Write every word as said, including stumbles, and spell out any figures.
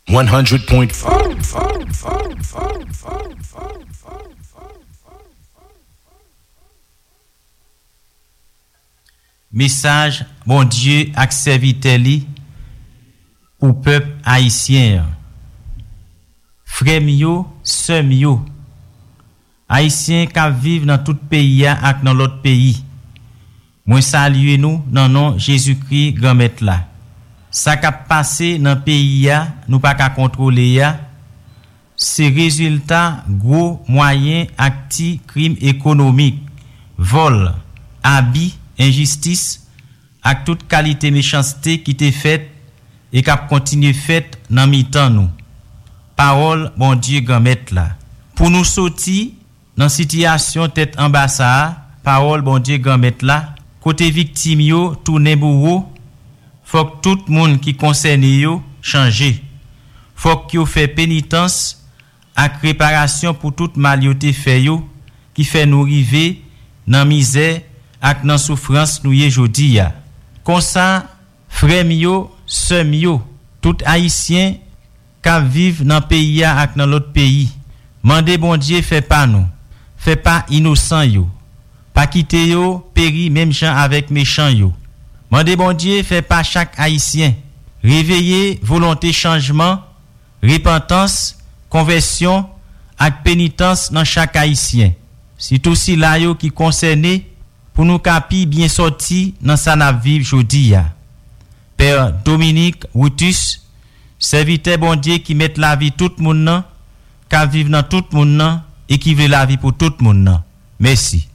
one hundred point four. Message bon Dieu ak serviteur li pour peuple haïtien. Frère yo, sœur yo, haïtien qui vivent dans tout pays ak dans l'autre pays. Moi salue nous dans nom Jésus-Christ grand maître là. Ça qui passé dans pays ya, nous pas qu'à contrôler ya. C'est résultat gros moyen acti crime économique, vol, abus, injustice ak toute qualité méchanceté qui t'est faite et qui continue faite dans mi-temps nous. Parole bon Dieu grand maître là. Pour nous sortir dans situation tête en bas ça, parole bon Dieu grand maître là, côté victime yo tourner bourreau, faut que tout monde qui concerné yo changer. Faut que yo fait pénitence ak réparation pour toute mal yo te fait yo qui fait nous river dans misère ak nan souffrance nou ye jodi ya. Comme ça, frère yo, sœur yo, tout haïtien qui vivent dans pays ak dans l'autre pays. Mandez bon Dieu fait pas nous. Fait pas innocent yo. Pas quitter yo péri même gens avec méchant yo. Mandez bon Dieu fait pas chaque haïtien. Réveiller volonté changement, repentance, conversion ak pénitence dans chaque haïtien. C'est aussi là yo qui concerné pour nous capi bien sorti dans sa n'a vivre jodi ya. Père Dominique Routus, serviteur bon Dieu qui met la vie tout moun nan, qui vivre dans tout moun nan et qui veut la vie pour tout moun nan. Merci.